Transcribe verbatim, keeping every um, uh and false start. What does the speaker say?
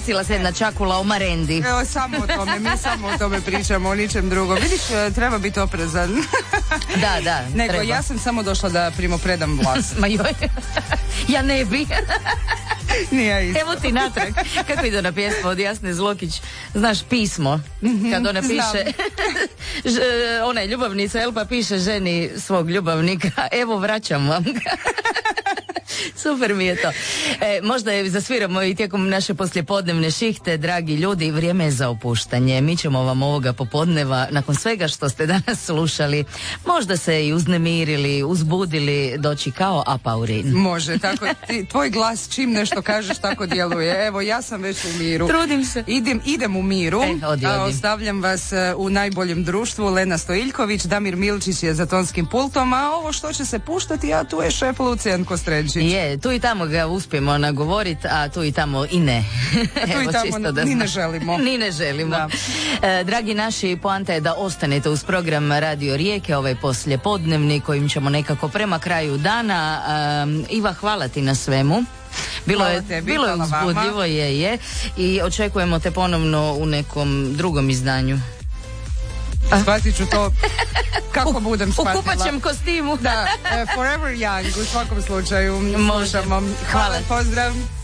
Desila se jedna čakula o marendi. Evo, samo o tome, mi samo o tome pričamo, o ničem drugom. Vidiš, treba biti oprezan. Da, da, Nego, treba. ja sam samo došla da primopredam vlast. Ma joj, ja ne bi. Nije isto. Evo ti natrag. Kako ide ona pjesma od Jasne Zlokić? Znaš, pismo. Kad ona piše, ž, ona je ljubavnica, jel pa piše ženi svog ljubavnika, evo vraćam vam ga. Super mi je to. E, možda je zasviramo i tijekom naše poslijepodnevne šihte, dragi ljudi, vrijeme je za opuštanje. Mi ćemo vam ovoga popodneva, nakon svega što ste danas slušali, možda se i uznemirili, uzbudili, doći kao apaurin. Može, tako, ti, tvoj glas čim nešto kažeš tako djeluje. Evo, ja sam već u miru. Trudim se. Idem, idem u miru. E, odi, a odi. ostavljam vas u najboljem društvu. Lena Stojiljković, Damir Milčić je za tonskim pultom, a ovo što će se puštati, a tu je šef Lucijan Kostrenčić. Je, tu i tamo ga uspijemo nagovoriti, a tu i tamo i ne. A tu i Evo, tamo čisto da ni zna- ne želimo. Ni ne želimo. Da. E, dragi naši, poanta je da ostanete uz program Radio Rijeke, ovaj poslijepodnevni kojim ćemo nekako prema kraju dana. Um, Iva, hvala ti na svemu. Bilo Hvala je, tebi, bilo je hvala vama. uzbudljivo, je, je. I očekujemo te ponovno u nekom drugom izdanju. Shvatit ću to kako budem U shvatila. kupaćem kostimu. Da, uh, Forever Young u svakom slučaju. Može. Slušamo. Hvala. Pozdrav.